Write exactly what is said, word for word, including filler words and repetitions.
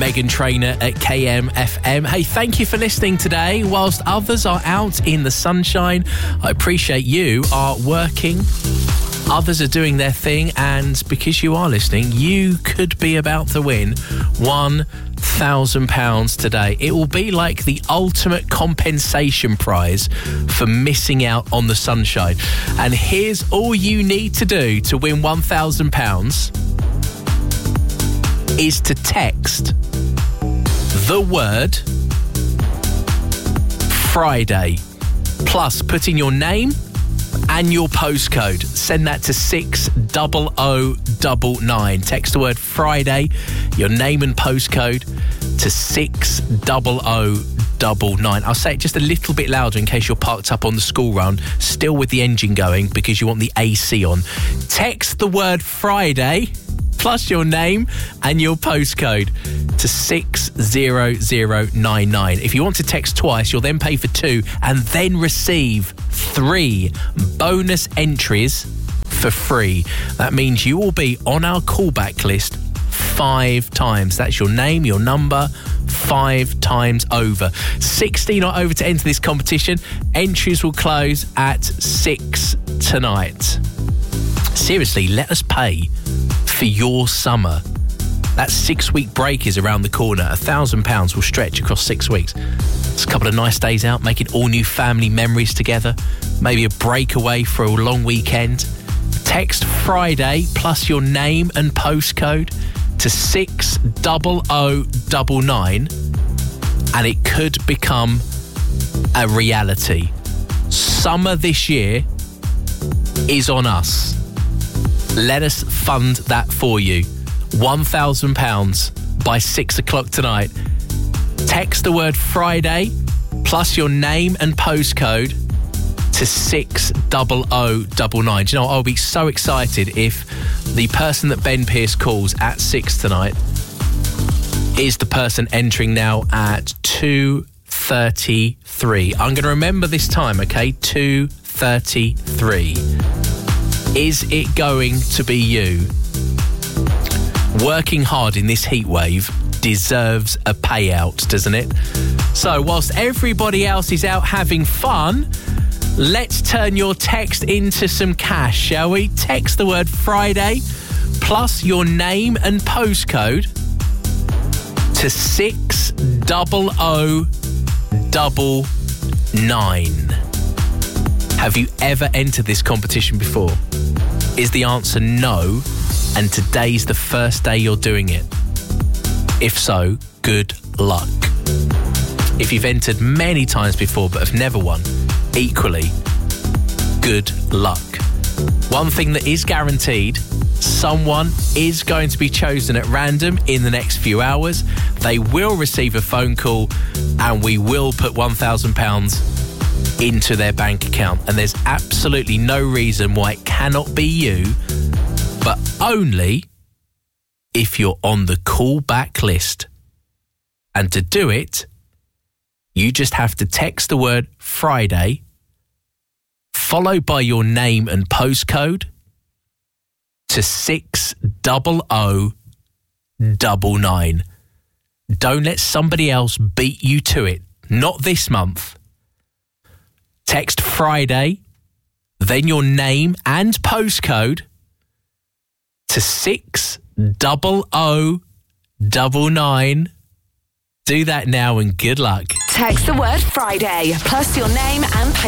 Meghan Trainor at K M F M. Hey, thank you for listening today. Whilst others are out in the sunshine, I appreciate you are working. Others are doing their thing, and because you are listening, you could be about to win one thousand pounds today. It will be like the ultimate compensation prize for missing out on the sunshine. And here's all you need to do to win one thousand pounds is to text the word Friday, plus put in your name and your postcode. Send that to six oh oh nine nine. Text the word Friday, your name and postcode to six oh oh nine nine. I'll say it just a little bit louder in case you're parked up on the school run, still with the engine going because you want the A C on. Text the word Friday plus your name and your postcode to six oh oh nine nine. If you want to text twice, you'll then pay for two and then receive three bonus entries for free. That means you will be on our callback list five times. That's your name, your number, five times over. sixteen or over to enter this competition. Entries will close at six tonight. Seriously, let us pay for your summer. That six-week break is around the corner. A thousand pounds will stretch across six weeks. It's a couple of nice days out, making all new family memories together. Maybe a breakaway for a long weekend. Text Friday plus your name and postcode to six oh oh nine nine and it could become a reality. Summer this year is on us. Let us fund that for you. one thousand pounds by six o'clock tonight. Text the word Friday plus your name and postcode to six oh oh nine nine. Do you know what? I'll be so excited if the person that Ben Pearce calls at six tonight is the person entering now at two thirty-three. I'm going to remember this time, okay? two thirty-three. Is it going to be you? Working hard in this heat wave deserves a payout, doesn't it? So whilst everybody else is out having fun, let's turn your text into some cash, shall we? Text the word Friday plus your name and postcode to six oh oh nine nine. Have you ever entered this competition before? Is the answer no, and today's the first day you're doing it? If so, good luck. If you've entered many times before but have never won, equally, good luck. One thing that is guaranteed, someone is going to be chosen at random in the next few hours. They will receive a phone call and we will put one thousand pounds into their bank account. And there's absolutely no reason why it cannot be you, but only if you're on the callback list. And to do it, you just have to text the word Friday, followed by your name and postcode to six oh oh nine nine. Don't let somebody else beat you to it. Not this month. Text Friday, then your name and postcode to six oh oh nine nine. Do that now and good luck. Text the word Friday plus your name and